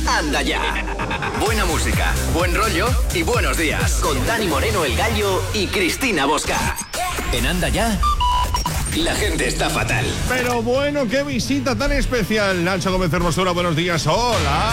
Anda Ya. Buena música, buen rollo y buenos días. Con Dani Moreno, el Gallo y Cristina Bosca. En Anda Ya, la gente está fatal. Pero bueno, qué visita tan especial. Nacho Gómez Hermosura, buenos días. Hola.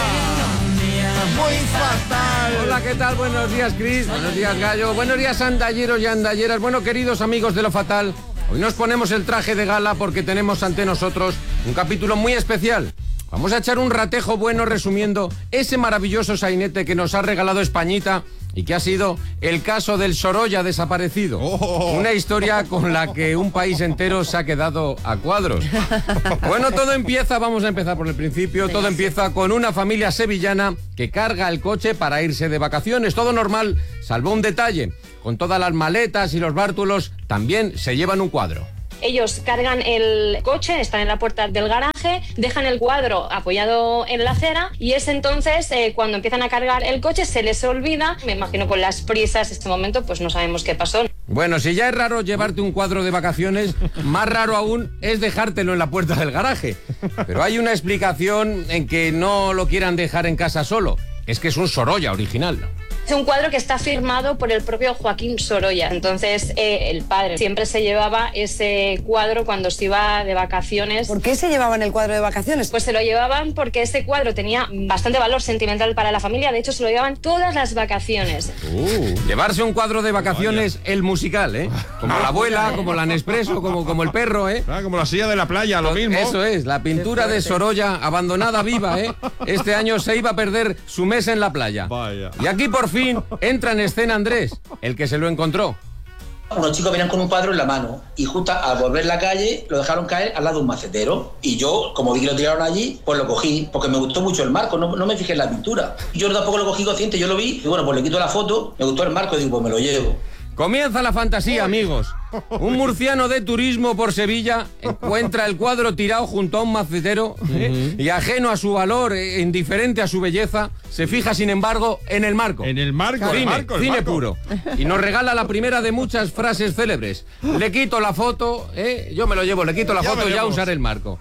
Muy fatal. Hola, ¿qué tal? Buenos días, Cris. Buenos días, Gallo. Buenos días, andalleros y andalleras. Bueno, queridos amigos de Lo Fatal, hoy nos ponemos el traje de gala porque tenemos ante nosotros un capítulo muy especial. Vamos a echar un ratejo bueno resumiendo ese maravilloso sainete que nos ha regalado Españita y que ha sido el caso del Sorolla desaparecido. Una historia con la que un país entero se ha quedado a cuadros. Bueno, vamos a empezar por el principio, todo empieza con una familia sevillana que carga el coche para irse de vacaciones. Todo normal, salvo un detalle. Con todas las maletas y los bártulos, también se llevan un cuadro. Ellos cargan el coche, están en la puerta del garaje, dejan el cuadro apoyado en la acera y es entonces cuando empiezan a cargar el coche se les olvida. Me imagino con las prisas este momento pues no sabemos qué pasó. Bueno, si ya es raro llevarte un cuadro de vacaciones, más raro aún es dejártelo en la puerta del garaje. Pero hay una explicación en que no lo quieran dejar en casa solo. Es que es un Sorolla original. Es un cuadro que está firmado por el propio Joaquín Sorolla. Entonces, el padre siempre se llevaba ese cuadro cuando se iba de vacaciones. ¿Por qué se llevaban el cuadro de vacaciones? Pues se lo llevaban porque ese cuadro tenía bastante valor sentimental para la familia. De hecho, se lo llevaban todas las vacaciones. Llevarse un cuadro de vacaciones, el musical, ¿eh? Como la abuela, como la Nespresso, como el perro, ¿eh? Como la silla de la playa, lo mismo. Eso es, la pintura de Sorolla, abandonada viva, ¿eh? Este año se iba a perder su mes en la playa. Vaya. Y aquí por fin entra en escena Andrés, el que se lo encontró. Unos chicos venían con un cuadro en la mano y justo al volver la calle lo dejaron caer al lado de un macetero y yo, como vi que lo tiraron allí, pues lo cogí porque me gustó mucho el marco, no me fijé en la pintura. Yo tampoco lo cogí consciente, yo lo vi y bueno, pues le quito la foto, me gustó el marco y digo, pues me lo llevo. Comienza la fantasía, amigos. Un murciano de turismo por Sevilla encuentra el cuadro tirado junto a un macetero y ajeno a su valor, indiferente a su belleza, se fija, sin embargo, en el marco. En el marco, cine puro. Y nos regala la primera de muchas frases célebres. Le quito la foto, yo me lo llevo, le quito la foto y ya usaré el marco.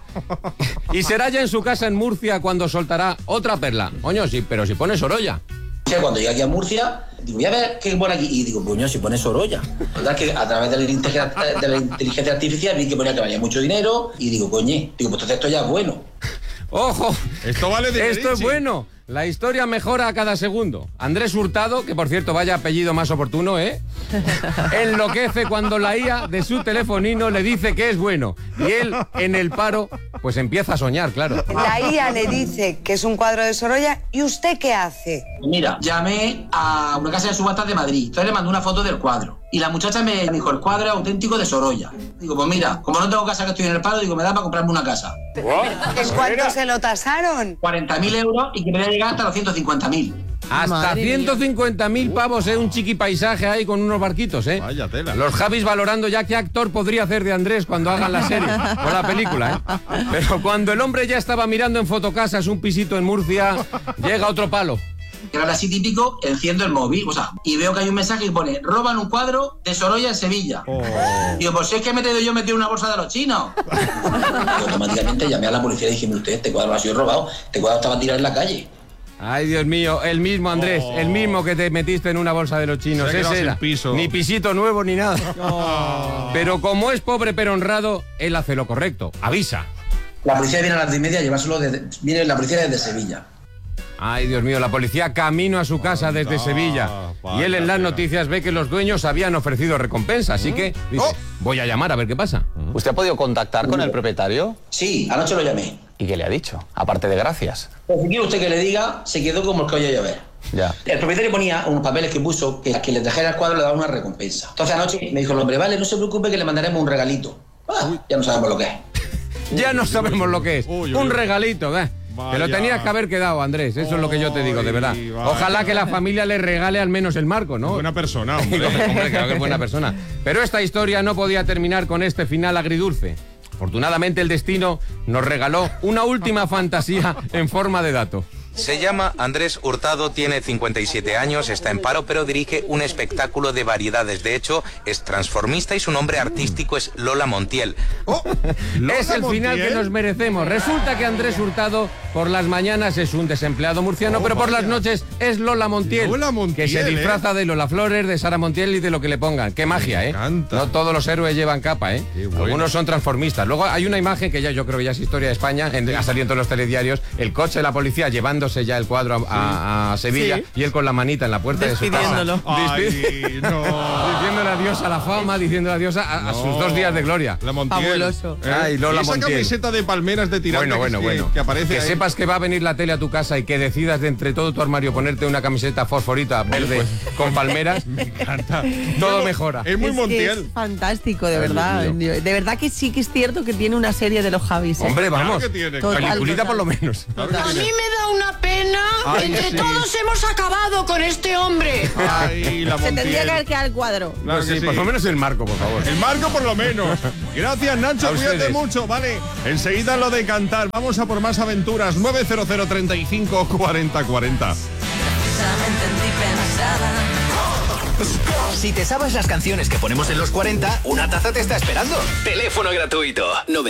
Y será ya en su casa en Murcia cuando soltará otra perla. Coño, sí, pero si pone Sorolla. Cuando llegué aquí a Murcia, digo, voy a ver qué pone aquí. Y digo, coño, si pone Sorolla. La verdad es que a través de la inteligencia artificial vi que ponía que valía mucho dinero. Y digo, coño, pues entonces esto ya es bueno. ¡Ojo! Esto vale de Esto es bueno. La historia mejora a cada segundo. Andrés Hurtado, que por cierto vaya apellido más oportuno, enloquece cuando la IA de su telefonino le dice que es bueno. Y él, en el paro, pues empieza a soñar, claro. La IA le dice que es un cuadro de Sorolla, ¿y usted qué hace? Mira, llamé a una casa de subastas de Madrid. Entonces le mandé una foto del cuadro. Y la muchacha me dijo, el cuadro es auténtico de Sorolla. Digo, pues mira, como no tengo casa que estoy en el paro, digo, me da para comprarme una casa. ¿En cuánto se lo tasaron? 40.000 euros y que me voy a llegar hasta los 150.000. Hasta 150.000 pavos, un chiqui paisaje ahí con unos barquitos, Vaya tela. Los Javis valorando ya qué actor podría hacer de Andrés cuando hagan la serie o la película, Pero cuando el hombre ya estaba mirando en Fotocasas un pisito en Murcia, llega otro palo. Y ahora así típico, enciendo el móvil, y veo que hay un mensaje que pone, roban un cuadro de Sorolla en Sevilla. Digo, pues si es que yo metí en una bolsa de los chinos. Y automáticamente llamé a la policía y dije, usted, este cuadro ha sido robado, este cuadro estaba tirado en la calle. Ay, Dios mío, el mismo Andrés, el mismo que te metiste en una bolsa de los chinos. Ese era. Piso. Ni pisito nuevo ni nada. Pero como es pobre pero honrado, él hace lo correcto, avisa. La policía viene a las 10:30 a llevárselo, viene la policía desde Sevilla. Ay, Dios mío, la policía camino a su casa desde Sevilla. Y él en las noticias ve que los dueños habían ofrecido recompensa, así que dice, voy a llamar a ver qué pasa. ¿Usted ha podido contactar con el propietario? Sí, anoche lo llamé. ¿Y qué le ha dicho? Aparte de gracias. Pues si quiere usted que le diga, se quedó como el que oye llover. Ya. El propietario ponía unos papeles que puso que a quien le trajera el cuadro le daba una recompensa. Entonces anoche me dijo el hombre, vale, no se preocupe que le mandaremos un regalito. Ya no sabemos lo que es. Ya no sabemos lo que es. Un regalito, Te lo tenías que haber quedado, Andrés. Eso es lo que yo te digo, de verdad. Ojalá que la familia le regale al menos el marco, ¿no? Buena persona, hombre. Hombre, claro que es buena persona. Pero esta historia no podía terminar con este final agridulce. Afortunadamente el destino nos regaló una última fantasía en forma de dato. Se llama Andrés Hurtado, tiene 57 años, está en paro, pero dirige un espectáculo de variedades. De hecho, es transformista y su nombre artístico es Lola Montiel. Es el final que nos merecemos. Resulta que Andrés Hurtado por las mañanas es un desempleado murciano, pero por las noches es Lola Montiel, que se disfraza de Lola Flores, de Sara Montiel y de lo que le pongan. ¡Qué magia, eh! No todos los héroes llevan capa, ¿eh? Algunos son transformistas. Luego hay una imagen que yo creo que ya es historia de España, ha salido en todos los telediarios, el coche de la policía llevándose ya el cuadro a Sevilla y él con la manita en la puerta de su casa. Diciéndole adiós a la fama, diciéndole adiós a sus 2 días de gloria. La Montiel. Fabuloso. Ay, Lola Montiel. Esa camiseta de palmeras de tirante que aparece que ahí. sepas que va a venir la tele a tu casa y que decidas de entre todo tu armario ponerte una camiseta fosforita verde con palmeras. Me encanta. Todo mejora. Es muy Montiel. Es fantástico, de verdad. De verdad que sí que es cierto que tiene una serie de los Javis. Hombre, vamos. Claro que tiene. Peliculita por lo menos. A mí me da una pena. Entre todos hemos acabado con este hombre. Ay, la Montiel. Se tendría que haber quedado el cuadro. Claro Pues que sí, por lo menos el marco, por favor. El marco por lo menos. Gracias, Nacho, cuídate mucho, ¿vale? Enseguida lo de cantar. Vamos a por más aventuras. 900 35 40 40. Si te sabes las canciones que ponemos en los 40, una taza te está esperando. Teléfono gratuito.